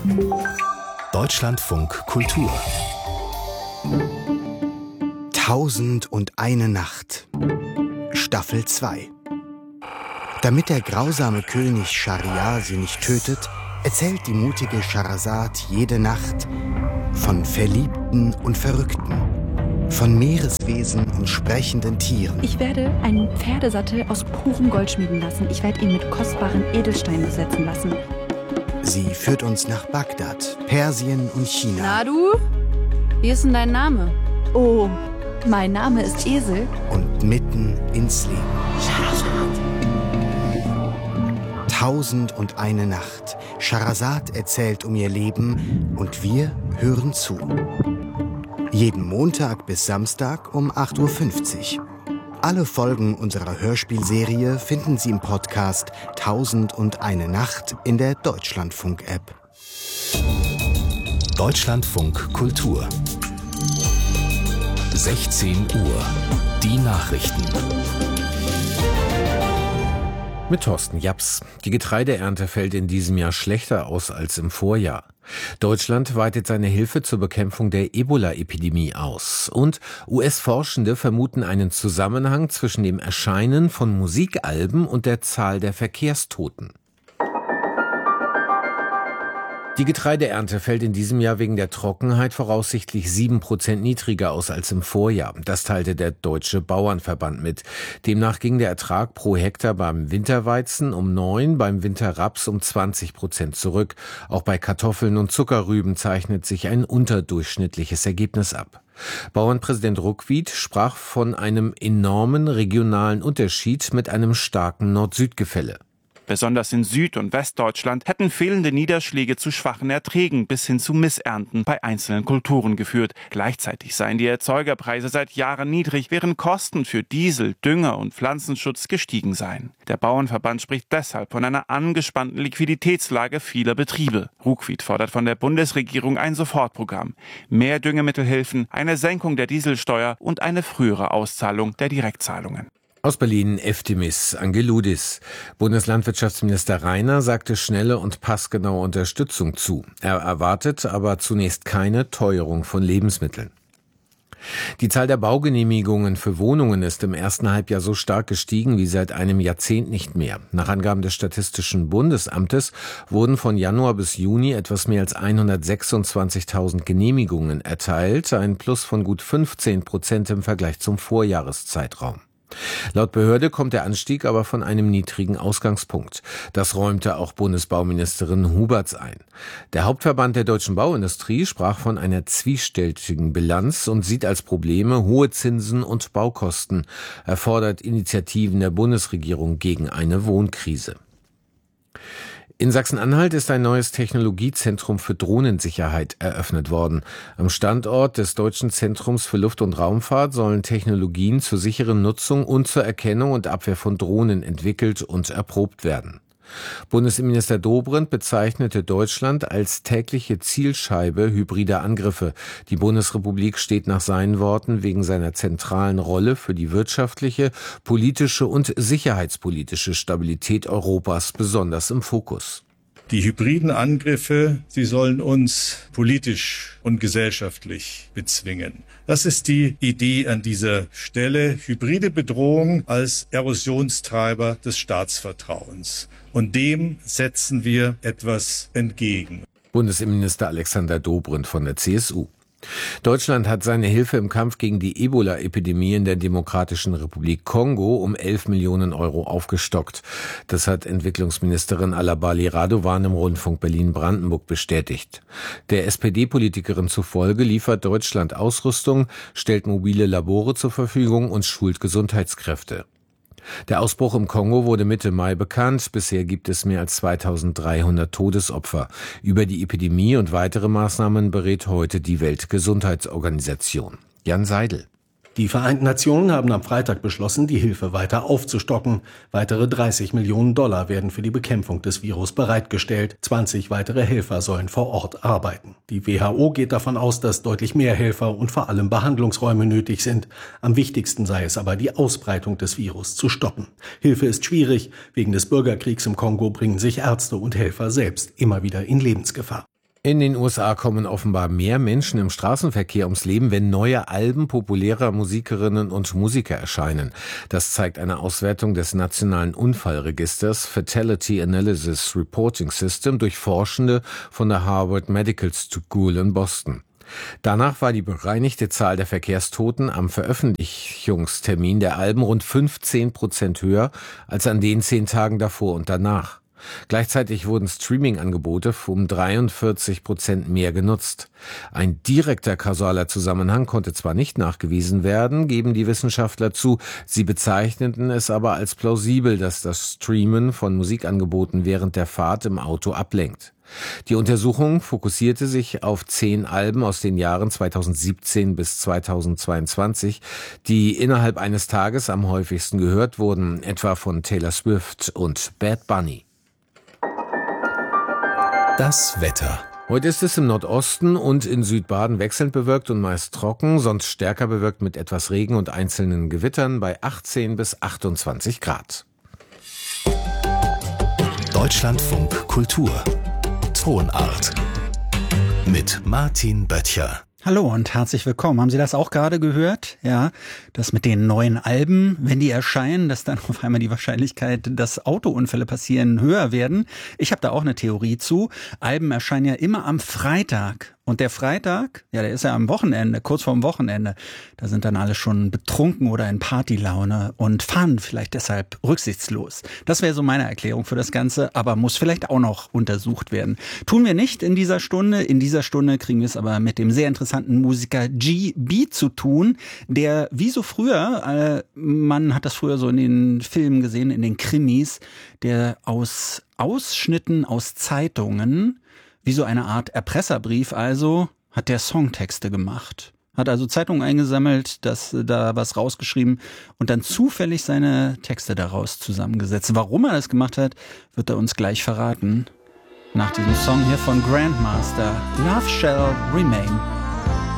Deutschlandfunk Kultur 1001 Nacht Staffel 2. Damit der grausame König Schahriar sie nicht tötet, erzählt die mutige Schehersad jede Nacht von Verliebten und Verrückten, von Meereswesen und sprechenden Tieren. Ich werde einen Pferdesattel aus purem Gold schmieden lassen. Ich werde ihn mit kostbaren Edelsteinen besetzen lassen. Sie führt uns nach Bagdad, Persien und China. Na du? Wie ist denn dein Name? Oh, mein Name ist Esel. Und mitten ins Leben. 1001 Nacht. Schehersad erzählt um ihr Leben und wir hören zu. Jeden Montag bis Samstag um 8:50 Uhr. Alle Folgen unserer Hörspielserie finden Sie im Podcast 1001 Nacht in der Deutschlandfunk-App. Deutschlandfunk Kultur 16 Uhr. Die Nachrichten. Mit Thorsten Japs. Die Getreideernte fällt in diesem Jahr schlechter aus als im Vorjahr. Deutschland weitet seine Hilfe zur Bekämpfung der Ebola-Epidemie aus. Und US-Forschende vermuten einen Zusammenhang zwischen dem Erscheinen von Musikalben und der Zahl der Verkehrstoten. Die Getreideernte fällt in diesem Jahr wegen der Trockenheit voraussichtlich 7% niedriger aus als im Vorjahr. Das teilte der Deutsche Bauernverband mit. Demnach ging der Ertrag pro Hektar beim Winterweizen um 9, beim Winterraps um 20% zurück. Auch bei Kartoffeln und Zuckerrüben zeichnet sich ein unterdurchschnittliches Ergebnis ab. Bauernpräsident Ruckwied sprach von einem enormen regionalen Unterschied mit einem starken Nord-Süd-Gefälle. Besonders in Süd- und Westdeutschland hätten fehlende Niederschläge zu schwachen Erträgen bis hin zu Missernten bei einzelnen Kulturen geführt. Gleichzeitig seien die Erzeugerpreise seit Jahren niedrig, während Kosten für Diesel, Dünger und Pflanzenschutz gestiegen seien. Der Bauernverband spricht deshalb von einer angespannten Liquiditätslage vieler Betriebe. Ruckwied fordert von der Bundesregierung ein Sofortprogramm, mehr Düngemittelhilfen, eine Senkung der Dieselsteuer und eine frühere Auszahlung der Direktzahlungen. Aus Berlin Eftimis Angeludis. Bundeslandwirtschaftsminister Rainer sagte schnelle und passgenaue Unterstützung zu. Er erwartet aber zunächst keine Teuerung von Lebensmitteln. Die Zahl der Baugenehmigungen für Wohnungen ist im ersten Halbjahr so stark gestiegen wie seit einem Jahrzehnt nicht mehr. Nach Angaben des Statistischen Bundesamtes wurden von Januar bis Juni etwas mehr als 126.000 Genehmigungen erteilt, ein Plus von gut 15% im Vergleich zum Vorjahreszeitraum. Laut Behörde kommt der Anstieg aber von einem niedrigen Ausgangspunkt. Das räumte auch Bundesbauministerin Huberts ein. Der Hauptverband der deutschen Bauindustrie sprach von einer zwiespältigen Bilanz und sieht als Probleme hohe Zinsen und Baukosten. Er fordert Initiativen der Bundesregierung gegen eine Wohnkrise. In Sachsen-Anhalt ist ein neues Technologiezentrum für Drohnensicherheit eröffnet worden. Am Standort des Deutschen Zentrums für Luft- und Raumfahrt sollen Technologien zur sicheren Nutzung und zur Erkennung und Abwehr von Drohnen entwickelt und erprobt werden. Bundesinnenminister Dobrindt bezeichnete Deutschland als tägliche Zielscheibe hybrider Angriffe. Die Bundesrepublik steht nach seinen Worten wegen seiner zentralen Rolle für die wirtschaftliche, politische und sicherheitspolitische Stabilität Europas besonders im Fokus. Die hybriden Angriffe, sie sollen uns politisch und gesellschaftlich bezwingen. Das ist die Idee an dieser Stelle. Hybride Bedrohung als Erosionstreiber des Staatsvertrauens. Und dem setzen wir etwas entgegen. Bundesinnenminister Alexander Dobrindt von der CSU. Deutschland hat seine Hilfe im Kampf gegen die Ebola-Epidemie in der Demokratischen Republik Kongo um 11 Millionen Euro aufgestockt. Das hat Entwicklungsministerin Alabali Radovan im Rundfunk Berlin-Brandenburg bestätigt. Der SPD-Politikerin zufolge liefert Deutschland Ausrüstung, stellt mobile Labore zur Verfügung und schult Gesundheitskräfte. Der Ausbruch im Kongo wurde Mitte Mai bekannt. Bisher gibt es mehr als 2300 Todesopfer. Über die Epidemie und weitere Maßnahmen berät heute die Weltgesundheitsorganisation. Jan Seidel. Die Vereinten Nationen haben am Freitag beschlossen, die Hilfe weiter aufzustocken. Weitere 30 Millionen Dollar werden für die Bekämpfung des Virus bereitgestellt. 20 weitere Helfer sollen vor Ort arbeiten. Die WHO geht davon aus, dass deutlich mehr Helfer und vor allem Behandlungsräume nötig sind. Am wichtigsten sei es aber, die Ausbreitung des Virus zu stoppen. Hilfe ist schwierig. Wegen des Bürgerkriegs im Kongo bringen sich Ärzte und Helfer selbst immer wieder in Lebensgefahr. In den USA kommen offenbar mehr Menschen im Straßenverkehr ums Leben, wenn neue Alben populärer Musikerinnen und Musiker erscheinen. Das zeigt eine Auswertung des nationalen Unfallregisters Fatality Analysis Reporting System durch Forschende von der Harvard Medical School in Boston. Danach war die bereinigte Zahl der Verkehrstoten am Veröffentlichungstermin der Alben rund 15% höher als an den 10 Tagen davor und danach. Gleichzeitig wurden Streaming-Angebote um 43% mehr genutzt. Ein direkter kausaler Zusammenhang konnte zwar nicht nachgewiesen werden, geben die Wissenschaftler zu, sie bezeichneten es aber als plausibel, dass das Streamen von Musikangeboten während der Fahrt im Auto ablenkt. Die Untersuchung fokussierte sich auf 10 Alben aus den Jahren 2017 bis 2022, die innerhalb eines Tages am häufigsten gehört wurden, etwa von Taylor Swift und Bad Bunny. Das Wetter. Heute ist es im Nordosten und in Südbaden wechselnd bewölkt und meist trocken, sonst stärker bewölkt mit etwas Regen und einzelnen Gewittern bei 18 bis 28 Grad. Deutschlandfunk Kultur. Tonart. Mit Martin Böttcher. Hallo und herzlich willkommen. Haben Sie das auch gerade gehört? Ja, das mit den neuen Alben, wenn die erscheinen, dass dann auf einmal die Wahrscheinlichkeit, dass Autounfälle passieren, höher werden. Ich habe da auch eine Theorie zu. Alben erscheinen ja immer am Freitag. Und der Freitag, ja, der ist ja am Wochenende, kurz vorm Wochenende. Da sind dann alle schon betrunken oder in Partylaune und fahren vielleicht deshalb rücksichtslos. Das wäre so meine Erklärung für das Ganze, aber muss vielleicht auch noch untersucht werden. Tun wir nicht in dieser Stunde. In dieser Stunde kriegen wir es aber mit dem sehr interessanten Musiker G.B. zu tun, der wie so früher, man hat das früher so in den Filmen gesehen, in den Krimis, der aus Ausschnitten aus Zeitungen, wie so eine Art Erpresserbrief also, hat der Songtexte gemacht. Hat also Zeitungen eingesammelt, da was rausgeschrieben und dann zufällig seine Texte daraus zusammengesetzt. Warum er das gemacht hat, wird er uns gleich verraten. Nach diesem Song hier von Grandmaster, Love Shall Remain.